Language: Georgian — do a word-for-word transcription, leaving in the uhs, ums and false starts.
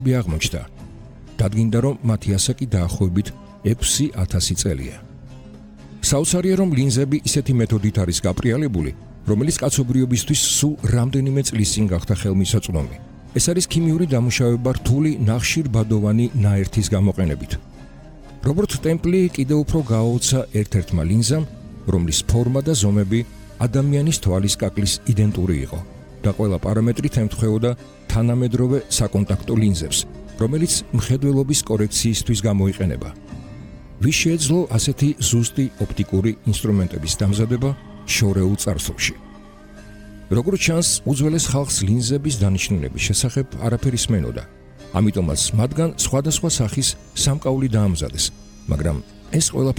აღმოჩნდა. დადგინდა, რომ მათი ასაკი დაახლოებით ექვსი ათასი წელია. საოცარია, რომ ლინზები ისეთი მეთოდით არის გაპრიალებული, რომელიც კაცობრიობისთვის სულ რამდენიმე წლის წინ გახდა ხელმისაწვდომი. ეს არის ქიმიური დამუშავება რთული ნახშირბადოვანი ნაერთის გამოყენებით. რობერტ ტემპლი კიდევ უფრო გააოცა ერთ-ერთმა ლინზამ, რომლის ფორმა და ზომები ადამიანის თვალის კაკლის იდენტური იყო და ყველა პარამეტრით ემთხვეოდა თანამედროვე საკონტაქტო ლინზებს, რომელიც მხედველობის კორექციისთვის გამოიყენება. ვის შეეძლო ასეთი ზუსტი ოპტიკური ინსტრუმენტების დამზადება შორეულ წარსულში. როგორც ჩანს, უძველეს ხალხს ლინზების დანიშნულების შესახებ არაფერი სმენოდა, ამიტომაც მათგან სხვადასხვა სახის სამკაული დაამზადეს, მაგრამ ეს ყველაფერი